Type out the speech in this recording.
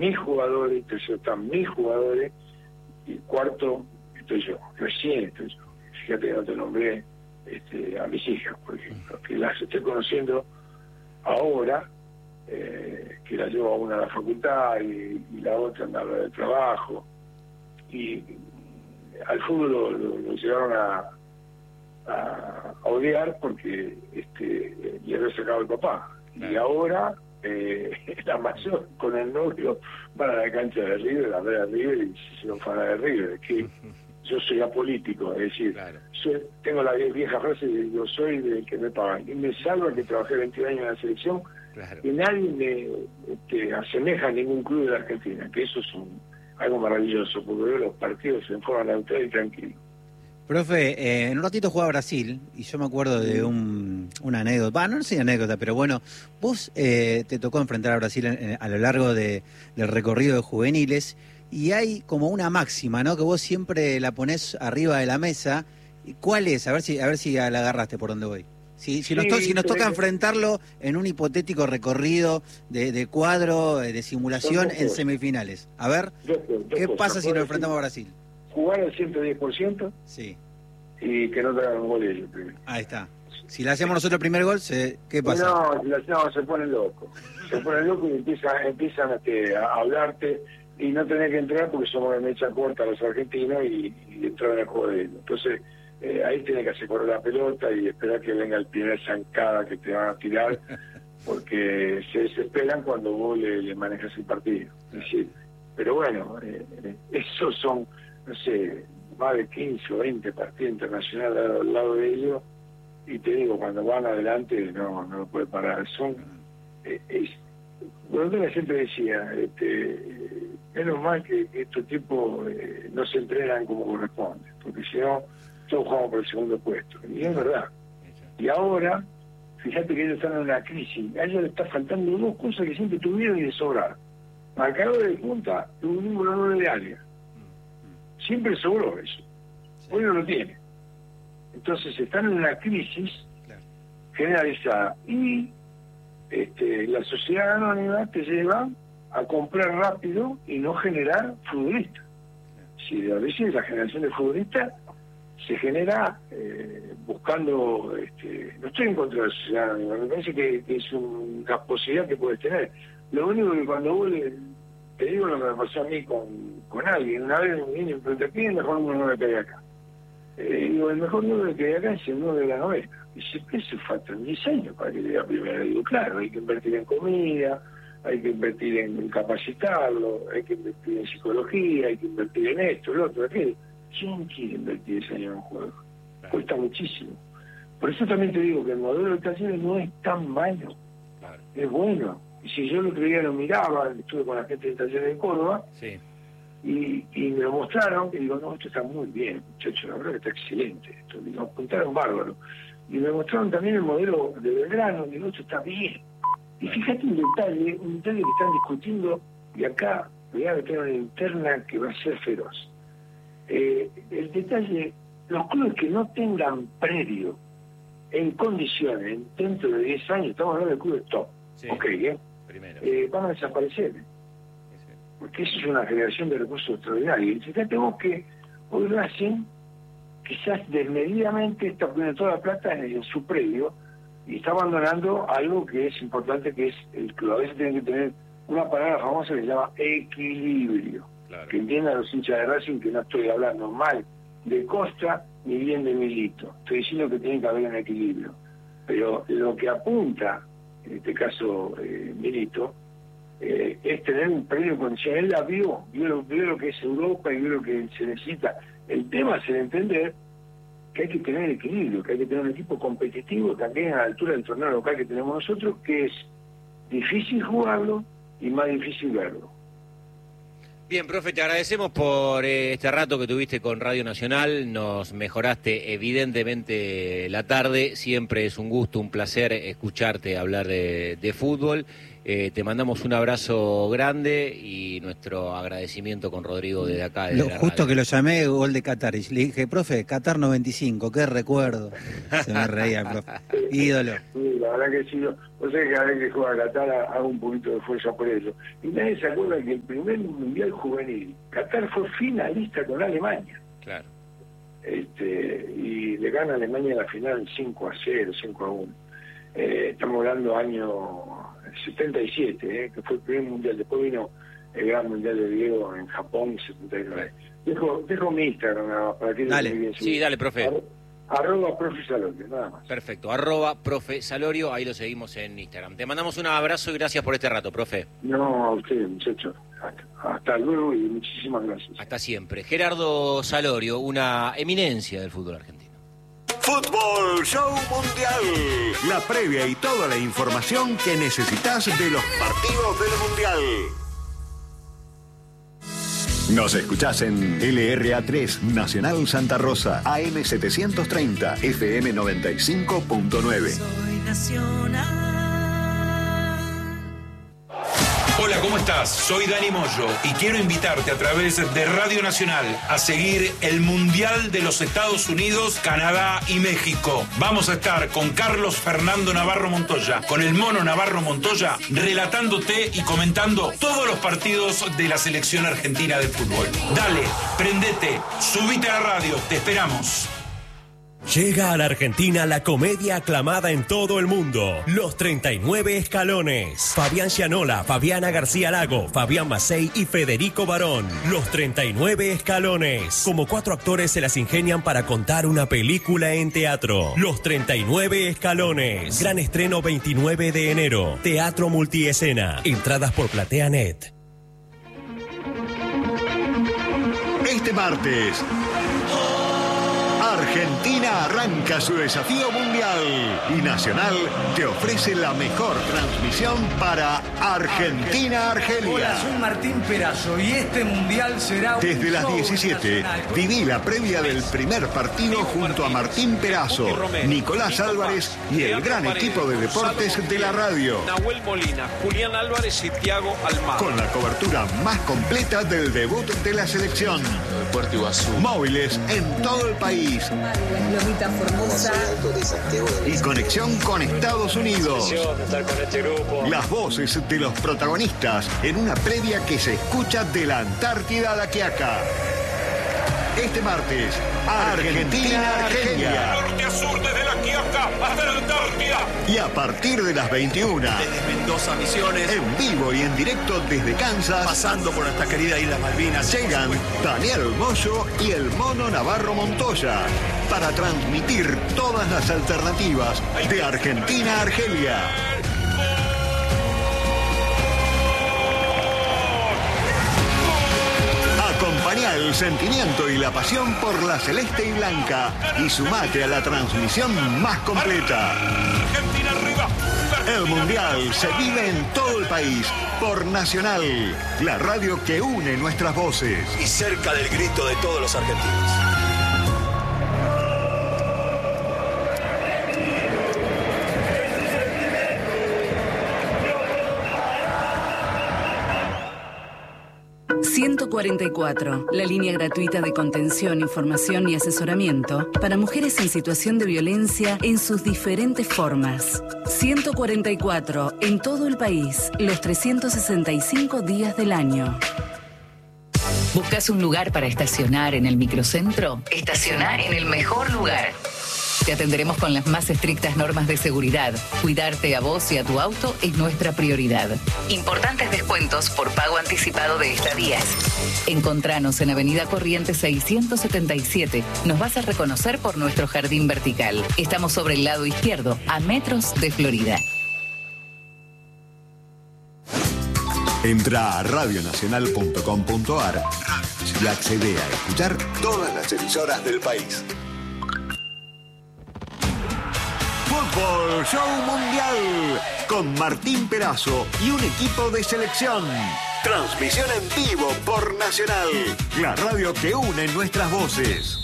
mis jugadores, tercero están mis jugadores, y cuarto estoy yo, recién estoy yo. Fíjate que no te nombré a mis hijas, por ejemplo, que las estoy conociendo ahora, que la llevo a una a la facultad y la otra anda a hablar del trabajo, y al fútbol lo llevaron a odiar porque le había sacado el papá. Y ahora la mayor con el novio van a la cancha de River, a ver a River y se lo fan de River. Es que yo soy apolítico, es decir, tengo la vieja frase de yo soy del que me pagan. Y me salva que trabajé 21 años en la selección, y nadie me asemeja a ningún club de la Argentina, que eso es algo maravilloso, porque veo los partidos en forma neutral y tranquilo. Profe, en un ratito jugaba Brasil y yo me acuerdo de una anécdota, no sé anécdota, pero bueno, vos te tocó enfrentar a Brasil a lo largo del recorrido de juveniles y hay como una máxima, ¿no? Que vos siempre la ponés arriba de la mesa. ¿Cuál es? A ver si la agarraste por donde voy. Si nos toca enfrentarlo en un hipotético recorrido de cuadro, de simulación en semifinales. A ver, ¿qué pasa si nos enfrentamos a Brasil? Jugar al 110%, sí, y que no te hagan un gol ellos primero. Ahí está. Si le hacemos nosotros el primer gol, ¿qué pasa? No, se ponen locos. Se ponen locos y empiezan a hablarte y no tenés que entrar porque somos de mecha corta los argentinos y entrar en el juego de ellos. Entonces, ahí tenés que hacer correr la pelota y esperar que venga el primer zancada que te van a tirar porque se desesperan cuando vos le manejas el partido. Es decir, pero bueno, esos son, no sé, más de 15 o 20 partidos internacionales al lado de ellos, y te digo, cuando van adelante no lo puede parar. Bueno, siempre decía, menos mal que estos tipos no se entrenan como corresponde, porque si no, todos jugamos por el segundo puesto. Y es verdad. Y ahora, fíjate que ellos están en una crisis, a ellos les está faltando dos cosas que siempre tuvieron y les sobraron. Marcador de punta y un número 9 de área. Siempre sobró eso. Hoy no lo tiene. Entonces están en una crisis generalizada. Y la sociedad anónima te lleva a comprar rápido y no generar futbolistas. Si a veces la generación de futbolistas se genera buscando... no estoy en contra de la sociedad anónima, me parece que es una posibilidad que puedes tener. Lo único que cuando vos te digo lo que me pasó a mí con alguien, una vez me viene y me pregunta, ¿quién es el mejor número 9 que hay acá? Digo, el mejor número que hay acá es el 9 de la novena. Dice, eso faltan 10 años para que llegue a primera. Digo, claro, hay que invertir en comida, hay que invertir en capacitarlo, hay que invertir en psicología, hay que invertir en esto, lo otro, aquello. ¿Quién quiere invertir ese año en un juego? Cuesta muchísimo. Por eso también te digo que el modelo de Talleres no es tan malo, es bueno. Y si yo el otro día lo miraba, estuve con la gente del taller de Córdoba, y me lo mostraron, y digo, no, esto está muy bien, muchachos, la verdad que está excelente esto, y nos apuntaron bárbaro. Y me mostraron también el modelo de Belgrano, y digo, esto está bien. Y fíjate un detalle que están discutiendo, y acá voy a meter una interna que va a ser feroz. El detalle, los clubes que no tengan predio en condiciones, dentro de 10 años, estamos hablando de clubes top, van a desaparecer, porque eso es una generación de recursos extraordinarios. Y fíjate vos que hoy Racing quizás desmedidamente está poniendo toda la plata en su predio y está abandonando algo que es importante, que es el club. A veces tiene que tener una palabra famosa que se llama equilibrio, que entiendan los hinchas de Racing que no estoy hablando mal de Costa ni bien de Milito, estoy diciendo que tiene que haber un equilibrio, pero lo que apunta en este caso Milito, es tener un predio condicional. Él la vio lo que es Europa y vio lo que se necesita. El tema es el entender que hay que tener equilibrio, que hay que tener un equipo competitivo también a la altura del torneo local que tenemos nosotros, que es difícil jugarlo y más difícil verlo. Bien, profe, te agradecemos por este rato que tuviste con Radio Nacional, nos mejoraste evidentemente la tarde, siempre es un gusto, un placer escucharte hablar de fútbol, te mandamos un abrazo grande y nuestro agradecimiento con Rodrigo desde acá. Justo que lo llamé, gol de Qatar, y le dije, profe, Qatar 95, qué recuerdo. Se me reía el profe. Ídolo. Sí, la verdad que sí. O sea que cada vez que juega Qatar hago un poquito de fuerza por eso. Y nadie se acuerda que el primer mundial juvenil, Qatar fue finalista con Alemania. Claro. Y le gana a Alemania en la final 5-0, 5-1. Estamos hablando año 77, que fue el primer mundial. Después vino el gran mundial de Diego en Japón, 79. Dejo mi Instagram para que dale. Bien. Sí, dale, profe. Profe Salorio, nada más. Perfecto, profe Salorio, ahí lo seguimos en Instagram. Te mandamos un abrazo y gracias por este rato, profe. No, a ustedes, muchachos. Hasta luego y muchísimas gracias. Hasta siempre. Gerardo Salorio, una eminencia del fútbol argentino. Fútbol Show Mundial. La previa y toda la información que necesitas de los partidos del Mundial. Nos escuchás en LRA3 Nacional Santa Rosa, AM 730, FM 95.9. Soy Nacional. Hola, ¿cómo estás? Soy Dani Moyo y quiero invitarte a través de Radio Nacional a seguir el Mundial de los Estados Unidos, Canadá y México. Vamos a estar con Carlos Fernando Navarro Montoya, con el Mono Navarro Montoya, relatándote y comentando todos los partidos de la selección argentina de fútbol. Dale, prendete, subite a la radio, te esperamos. Llega a la Argentina la comedia aclamada en todo el mundo, Los 39 Escalones. Fabián Gianola, Fabiana García Lago, Fabián Macei y Federico Barón. Los 39 Escalones. Como 4 actores se las ingenian para contar una película en teatro. Los 39 Escalones. Gran estreno 29 de enero. Teatro Multiescena. Entradas por PlateaNet. Este martes, Argentina arranca su desafío mundial y Nacional te ofrece la mejor transmisión para Argentina-Argelia. Hola, soy Martín Perazo y este mundial será desde las 17. Viví la previa del primer partido junto a Martín Perazo, Nicolás Álvarez y el gran equipo de deportes de la radio. Nahuel Molina, Julián Álvarez y Thiago Almada. Con la cobertura más completa del debut de la selección. Móviles en todo el país. Y conexión con Estados Unidos. Las voces de los protagonistas en una previa que se escucha de la Antártida a la Quiaca. Este martes, Argentina-Argelia. Norte a sur, desde la Quiaca hasta la Antártida. Y a partir de las 21. Desde Mendoza, Misiones. En vivo y en directo desde Kansas. Pasando por nuestra querida Islas Malvinas. Llegan Daniel Moyo y el Mono Navarro Montoya para transmitir todas las alternativas de Argentina-Argelia. Acompañá el sentimiento y la pasión por la celeste y blanca y sumate a la transmisión más completa. Argentina arriba. El Mundial se vive en todo el país por Nacional, la radio que une nuestras voces. Y cerca del grito de todos los argentinos. ...144... la línea gratuita de contención, información y asesoramiento... para mujeres en situación de violencia en sus diferentes formas. 144... en todo el país... los 365 días del año. ¿Buscas un lugar para estacionar en el microcentro? Estacioná en el mejor lugar. Te atenderemos con las más estrictas normas de seguridad. Cuidarte a vos y a tu auto es nuestra prioridad. Importantes descuentos por pago anticipado de estadías. Encontranos en Avenida Corrientes 677. Nos vas a reconocer por nuestro jardín vertical. Estamos sobre el lado izquierdo, a metros de Florida. Entra a radionacional.com.ar y accede a escuchar todas las emisoras del país. Fútbol Show Mundial con Martín Perazo y un equipo de selección. Transmisión en vivo por Nacional, la radio que une nuestras voces.